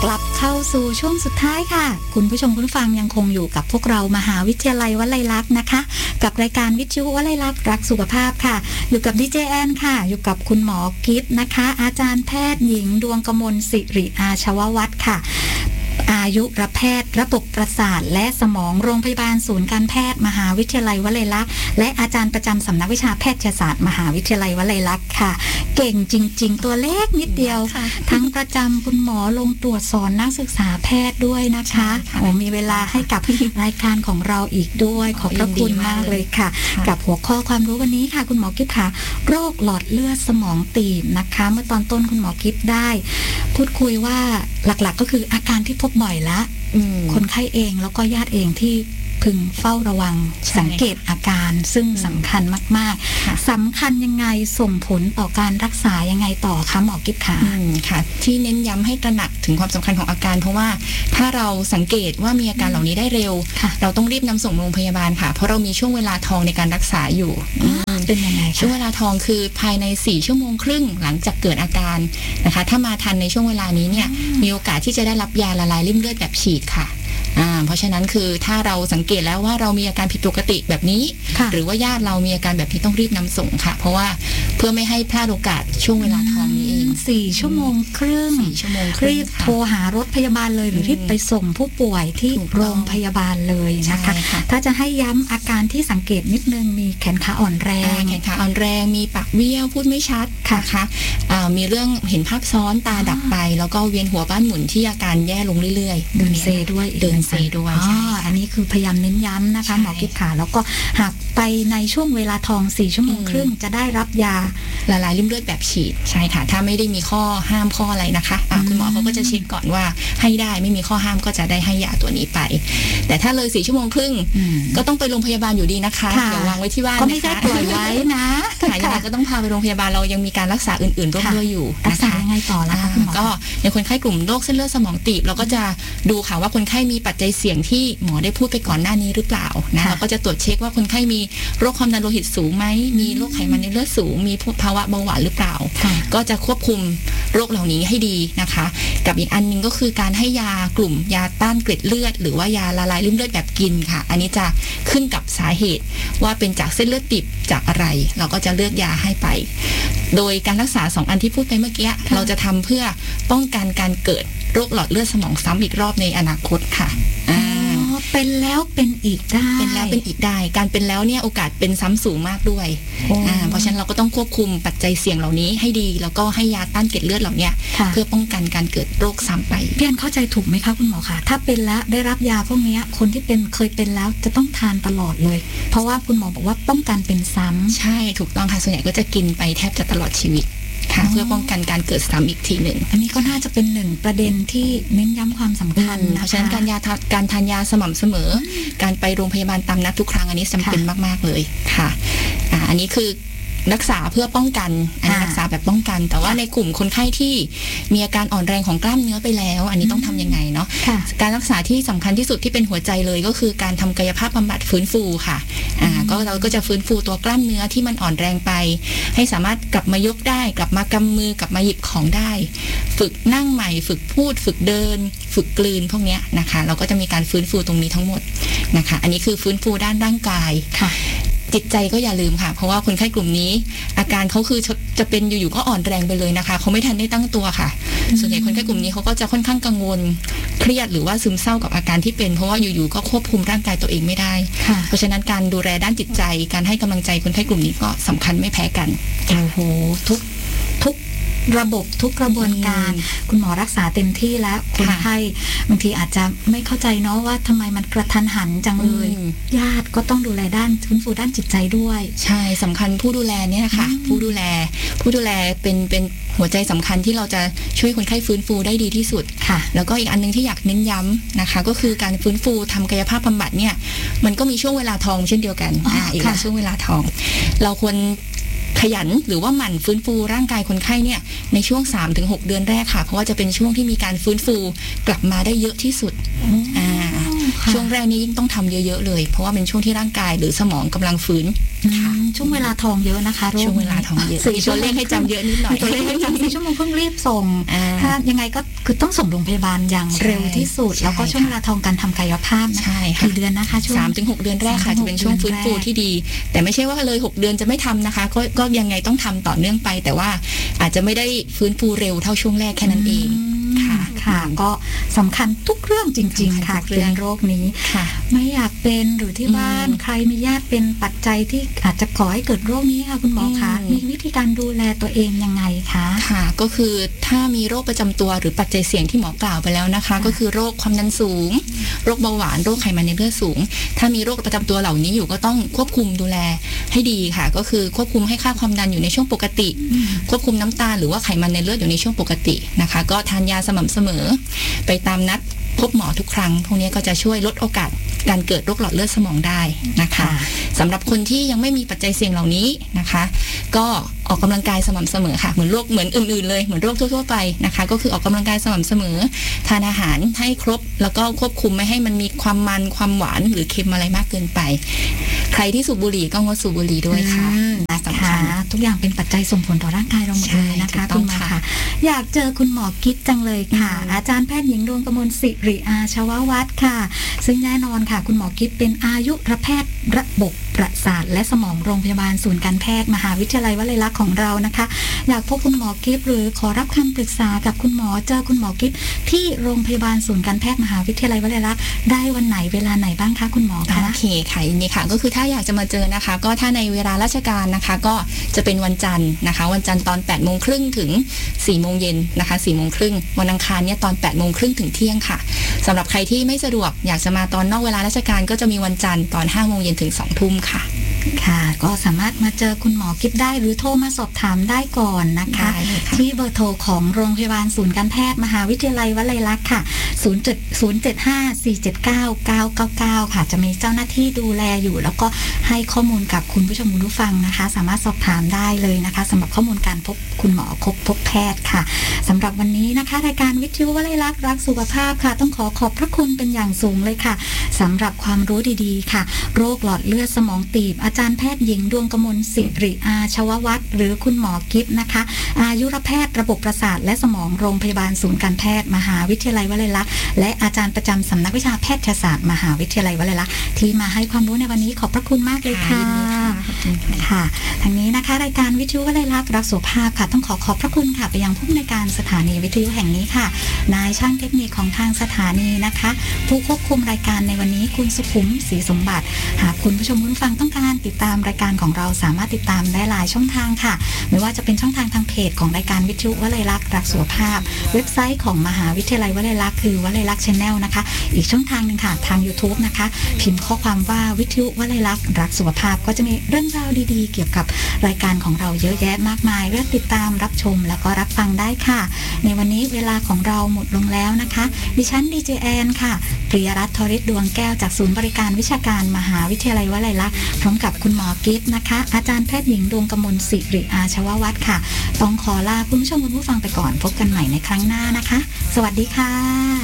กลับเข้าสู่ช่วงสุดท้ายค่ะคุณผู้ชมผู้ฟังยังคงอยู่กับพวกเรามหาวิทยาลัยวลัยลักษณ์นะคะกับรายการวิทยุวลัยลักษณ์รักสุขภาพค่ะอยู่กับดีเจแอนค่ะอยู่กับคุณหมอกิฟต์นะคะอาจารย์แพทย์หญิงดวงกมลสิริอาชววัฒน์ค่ะอายุรแพทย์ระบบประสาทและสมองโรงพยาบาลศูนย์การแพทย์มหาวิทยาลัยวลัยลักษณ์และอาจารย์ประจำสำนักวิชาแพทยศาสตร์มหาวิทยาลัยวลัยลักษณ์ค่ะเก่งจริงๆตัวเล็กนิดเดียวทั้งประจำคุณหมอลงตรวจสอนนักศึกษาแพทย์ด้วยนะคะโอ้มีเวลาให้กับรายการของเราอีกด้วยขอบพระคุณมากเลยค่ะกับหัวข้อความรู้วันนี้ค่ะคุณหมอกิฟต์ค่ะโรคหลอดเลือดสมองตีบนะคะเมื่อตอนต้นคุณหมอกิฟต์ได้พูดคุยว่าหลักๆก็คืออาการที่พบบ่อยละคนไข้เองแล้วก็ญาติเองที่พึงเฝ้าระวังสังเกตอาการซึ่งสำคัญมากๆสำคัญยังไงส่งผลต่อการรักษายังไงต่อคะหมอกิ๊บคะค่ะที่เน้นย้ำให้ตระหนักถึงความสำคัญของอาการเพราะว่าถ้าเราสังเกตว่ามีอาการเหล่านี้ได้เร็วเราต้องรีบนำส่งโรงพยาบาลค่ะเพราะเรามีช่วงเวลาทองในการรักษาอยู่เป็นยังไงคะช่วงเวลาทองคือภายใน4 ชั่วโมงครึ่งหลังจากเกิดอาการนะคะถ้ามาทันในช่วงเวลานี้เนี่ยมีโอกาสที่จะได้รับยาละลายริ่มเลือดแบบฉีดค่ะเพราะฉะนั้นคือถ้าเราสังเกตแล้วว่าเรามีอาการผิดปกติแบบนี้หรือว่าญาติเรามีอาการแบบนี้ต้องรีบนำส่งค่ะเพราะว่าเพื่อไม่ให้พลาดโอกาสช่วงเวลาทองนี้เอง 4 ชั่วโมงครึ่งรีบโทรหารถพยาบาลเลยหรือรีบไปส่งผู้ป่วยที่โรงพยาบาลเลยนะคะถ้าจะให้ย้ำอาการที่สังเกตนิดนึงมีแขนขาอ่อนแรงมีปากเบี้ยวพูดไม่ชัดนะคะมีเรื่องเห็นภาพซ้อนตาดับไปแล้วก็เวียนหัวบ้านหมุนที่อาการแย่ลงเรื่อยๆเดินเซด้วยอันนี้คือพยายามเน้นย้ำนะคะหมอกิ๊บขาแล้วก็หากไปในช่วงเวลาทอง4 ชั่วโมงครึ่งจะได้รับยาละลายริ่มเลือดแบบฉีดใช่ค่ะถ้าไม่ได้มีข้อห้ามข้ออะไรนะคะคุณหมอเขาก็จะเช็คก่อนว่าให้ได้ไม่มีข้อห้ามก็จะได้ให้ยาตัวนี้ไปแต่ถ้าเลย4 ชั่วโมงครึ่งก็ต้องไปโรงพยาบาลอยู่ดีนะคะอย่าวางไว้ที่บ้านก็ไม่ได้ปล่อยไว้นะค่ะยังไงก็ต้องพาไปโรงพยาบาลเรายังมีการรักษาอื่นๆร่วมด้วยอยู่รักษายังไงต่อล่ะคะคุณหมอก็ในคนไข้กลุ่มโรคเส้นเลือดสมองตีบเราก็จะดูค่ะว่าคนไข้มีปัจจัยเสี่ยงที่หมอได้พูดไปก่อนหน้านี้หรือเปล่านะเราก็จะตรวจเช็คว่าคนไข้มีโรคความดันโลหิตสูงไหมมีโรคไขมันในเลือดสูงมีภาวะเบาหวานหรือเปล่าก็จะควบคุมโรคเหล่านี้ให้ดีนะคะกับอีกอันนึงก็คือการให้ยากลุ่มยาต้านเกล็ดเลือดหรือว่ายาละลายริ่มเลือดแบบกินค่ะอันนี้จะขึ้นกับสาเหตุว่าเป็นจากเส้นเลือดตีบจากอะไรเราก็จะเลือกยาให้ไปโดยการรักษา2 อันที่พูดไปเมื่อกี้เราจะทำเพื่อป้องกันการเกิดโรคหลอดเลือดสมองซ้ำอีกรอบในอนาคตค่ะเป็นแล้วเป็นอีกได้การเป็นแล้วเนี่ยโอกาสเป็นซ้ำสูงมากด้วยเพราะฉะนั้นเราก็ต้องควบคุมปัจจัยเสี่ยงเหล่านี้ให้ดีแล้วก็ให้ยาต้านเกล็ดเลือดเหล่านี้เพื่อป้องกันการเกิดโรคซ้ำไปพี่อันเข้าใจถูกไหมคะคุณหมอคะถ้าเป็นแล้วได้รับยาพวกนี้คนที่เคยเป็นแล้วจะต้องทานตลอดเลยเพราะว่าคุณหมอบอกว่าป้องกันเป็นซ้ำใช่ถูกต้องค่ะส่วนใหญ่ก็จะกินไปแทบจะตลอดชีวิตเพื่อป้องกันการเกิดซ้ำอีกทีหนึ่งอันนี้ก็น่าจะเป็น1 ประเด็นที่เน้นย้ำความสำคัญเพราะฉะนั้นการทานยาสม่ำเสมอการไปโรงพยาบาลตามนัดทุกครั้งอันนี้จำเป็นมากๆเลยค่ะอันนี้คือรักษาเพื่อป้องกันอันนี้รักษาแบบป้องกันแต่ว่าในกลุ่มคนไข้ที่มีอาการอ่อนแรงของกล้ามเนื้อไปแล้วอันนี้ต้องทำยังไงเนาะการรักษาที่สำคัญที่สุดที่เป็นหัวใจเลยก็คือการทำกายภาพบำบัดฟื้นฟูค่ะเราก็จะฟื้นฟูตัวกล้ามเนื้อที่มันอ่อนแรงไปให้สามารถกลับมายกได้กลับมากำมือกลับมาหยิบของได้ฝึกนั่งใหม่ฝึกพูดฝึกเดินฝึกกลืนพวกนี้นะคะเราก็จะมีการฟื้นฟูตรงนี้ทั้งหมดนะคะอันนี้คือฟื้นฟูด้านร่างกายจิตใจก็อย่าลืมค่ะเพราะว่าคนไข้กลุ่มนี้อาการเขาคือจะเป็นอยู่ๆก็อ่อนแรงไปเลยนะคะเขาไม่ทันได้ตั้งตัวค่ะส่วนใหญ่คนไข้กลุ่มนี้เขาก็จะค่อนข้างกังวลเครียดหรือว่าซึมเศร้ากับอาการที่เป็นเพราะว่าอยู่ๆก็ควบคุมร่างกายตัวเองไม่ได้เพราะฉะนั้นการดูแลด้านจิตใจการให้กำลังใจคนไข้กลุ่มนี้ก็สำคัญไม่แพ้กันโอ้โหทุกระบบทุกกระบวนการคุณหมอรักษาเต็มที่แล้วคนไข้บางทีอาจจะไม่เข้าใจเนาะว่าทำไมมันกระทันหันจังเลยญาติก็ต้องดูแลด้านฟื้นฟูด้านจิตใจด้วยใช่สำคัญผู้ดูแลเนี่ยนะคะผู้ดูแลเป็นหัวใจสำคัญที่เราจะช่วยคนไข้ฟื้นฟูได้ดีที่สุดค่ะแล้วก็อีกอันนึงที่อยากเน้นย้ำนะคะก็คือการฟื้นฟูทำกายภาพบำบัดเนี่ยมันก็มีช่วงเวลาทองเช่นเดียวกันอีกช่วงเวลาทองเราควรขยันหรือว่าหมั่นฟื้นฟูร่างกายคนไข้เนี่ยในช่วง 3-6 เดือนแรกค่ะเพราะว่าจะเป็นช่วงที่มีการฟื้นฟูกลับมาได้เยอะที่สุดช่วงแรกนี้ยิ่งต้องทำเยอะๆเลยเพราะว่าเป็นช่วงที่ร่างกายหรือสมองกำลังฟื้นช่วงเวลาทองเยอะนะคะช่วงเวลาทองเยอะ4ตัวเลขให้จำเยอะนิดหน่อยตัวเลขให้จำ4 ชั่วโมงเพิ่งรีบส่งถ้ายังไงก็คือต้องส่งโรงพยาบาลอย่างเร็วที่สุดแล้วก็ช่วงเวลาทองการทำกายภาพกี่เดือนนะคะช่วง 3-6 เดือนแรกค่ะจะเป็นช่วงฟื้นฟูที่ดีแต่ไม่ใช่ว่าเลย6 เดือนจะไม่ทำนะคะก็ยังไงต้องทำต่อเนื่องไปแต่ว่าอาจจะไม่ได้ฟื้นฟูเร็วเท่าช่วงแรกแค่นั้นเองค่ะก็สำคัญทุกเรื่องจริงๆค่ะเป็นโรคนี้ไม่อยากเป็นหรือที่บ้านใครมีญาติเป็นปัจจัยที่อาจจะก่อให้เกิดโรคนี้ค่ะคุณหมอคะมีวิธีการดูแลตัวเองยังไงคะค่ะก็คือถ้ามีโรคประจำตัวหรือปัจจัยเสี่ยงที่หมอกล่าวไปแล้วนะคะก็คือโรคความดันสูงโรคเบาหวานโรคไขมันในเลือดสูงถ้ามีโรคประจำตัวเหล่านี้อยู่ก็ต้องควบคุมดูแลให้ดีค่ะก็คือควบคุมให้ค่าความดันอยู่ในช่วงปกติควบคุมน้ำตาลหรือว่าไขมันในเลือดอยู่ในช่วงปกตินะคะก็ทานยาสม่ำเสมอไปตามนัดพบหมอทุกครั้งพวกนี้ก็จะช่วยลดโอกาสการเกิดโรคหลอดเลือดสมองได้นะคะสำหรับคนที่ยังไม่มีปัจจัยเสี่ยงเหล่านี้นะคะก็ออกกำลังกายสม่ำเสมอค่ะเหมือนโรคเหมือนอื่นๆเลยเหมือนโรคทั่วๆไปนะคะก็คือออกกำลังกายสม่ำเสมอทานอาหารให้ครบแล้วก็ควบคุมไม่ให้มันมีความมันความหวานหรือเค็มอะไรมากเกินไปใครที่สูบบุหรี่ก็งดสูบบุหรี่ด้วยค่ะนะคะทุกอย่างเป็นปัจจัยส่งผลต่อร่างกายเราหมดเลยนะคะคุณหมอค่ะอยากเจอคุณหมอกิ๊ดจังเลยค่ะอาจารย์แพทย์หญิงดวงกมลศิริอาชววัฒน์ค่ะซึ่งแน่นอนค่ะคุณหมอกิ๊ดเป็นอายุรแพทย์ระบบประสาทและสมองโรงพยาบาลศูนย์การแพทย์มหาวิทยาลัยวลัยลักษณ์ของเรานะคะอยากพบคุณหมอกิ๊ดหรือขอรับคำปรึกษากับคุณหมอเจอคุณหมอกิ๊ดที่โรงพยาบาลศูนย์การแพทย์มหาวิทยาลัยวลัยลักษณ์ได้วันไหนเวลาไหนบ้างคะคุณหมอคะโอเคค่ะนี่ค่ะก็คือถ้าอยากจะมาเจอนะคะก็ถ้าในเวลาราชการนะคะก็จะเป็นวันจันทร์นะคะวันจันทร์ตอน 8:30 นถึง 4:00 นนะคะ 4:30 นวันอังคารเนี่ยตอน 8:30 นถึงเที่ยงค่ะสำหรับใครที่ไม่สะดวกอยากจะมาตอนนอกเวลาราชการก็จะมีวันจันทร์ตอน 5:00 นถึง 20:00 นค่ะค่ะก็สามารถมาเจอคุณหมอกิ๊ดได้หรือโทรมาสอบถามได้ก่อนนะคะที่เบอร์โทรของโรงพยาบาลศูนย์การแพทย์มหาวิทยาลัยวลัยลักษณ์ค่ะ075-479-999ค่ะจะมีเจ้าหน้าที่ดูแลอยู่แล้วก็ให้ข้อมูลกับคุณผู้ชมคุณผู้ฟังนะคะสามารถสอบถามได้เลยนะคะสำหรับข้อมูลการพบคุณหมอพบแพทย์ค่ะสำหรับวันนี้นะคะรายการวิทยุวลัยลักษณ์รักสุขภาพค่ะต้องขอบพระคุณเป็นอย่างสูงเลยค่ะสำหรับความรู้ดีๆค่ะโรคหลอดเลือดสมองตีบอาจารย์แพทย์หญิงดวงกมลศิริอาชววัฒน์หรือคุณหมอกิ๊ดนะคะอายุรแพทย์ระบบประสาทและสมองโรงพยาบาลศูนย์การแพทย์มหาวิทยาลัยวลัยลักษณ์และอาจารย์ประจำสำนักวิชาแพทยศาสตร์มหาวิทยาลัยวลัยลักษณ์ที่มาให้ความรู้ในวันนี้ขอบพระคุณมากเลยค่ะค่ะทางนี้นะคะรายการวิทยุวลัยลักษณ์รักสุขภาพค่ะต้องขอบพระคุณค่ะไปยังผู้อำนวยการสถานีวิทยุแห่งนี้ค่ะนายช่างเทคนิคของทางสถานีนะคะผู้ควบคุมรายการในวันนี้คุณสุขุมศรีสมบัติหากคุณผู้ชมคุณฟังต้องการติดตามรายการของเราสามารถติดตามได้หลายช่องทางค่ะไม่ว่าจะเป็นช่องทางเพจของรายการวิทยุวลัยลักษณ์รักสุขภาพเว็บไซต์ของมหาวิทยาลัยวลัยลักษณ์คือวลัยลักษณ์ Channel นะคะอีกช่องทางนึงค่ะทาง YouTube นะคะพิมพ์ข้อความว่าวิทยุวลัยลักษณ์รักสุขภาพก็จะมีเรื่องราวดีๆเกี่ยวกับรายการของเราเยอะแยะมากมายเลือกติดตามรับชมแล้วก็รับฟังได้ค่ะในวันนี้เวลาของเราหมดลงแล้วนะคะดิฉันดีเจแอนค่ะปริยรัตน์ ธริศ ดวงแก้วจากศูนย์บริการวิชาการมหาวิทยาลัยวลัยลักษณ์พร้อมกับคุณหมอกิ๊ดนะคะอาจารย์แพทย์หญิงดวงกมลศิริอาชววัฒน์ค่ะต้องขอลาคุณผู้ชมคุณผู้ฟังไปก่อนพบกันใหม่ในครั้งหน้านะคะสวัสดีค่ะ